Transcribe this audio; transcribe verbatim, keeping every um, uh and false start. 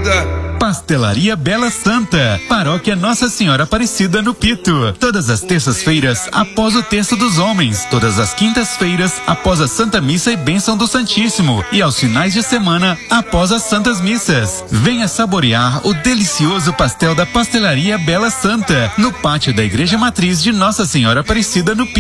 vida. Pastelaria Bela Santa, Paróquia Nossa Senhora Aparecida no Pito. Todas as terças-feiras após o Terço dos Homens, todas as quintas-feiras após a Santa Missa e Bênção do Santíssimo e aos finais de semana após as Santas Missas. Venha saborear o delicioso pastel da Pastelaria Bela Santa no pátio da Igreja Matriz de Nossa Senhora Aparecida no Pito.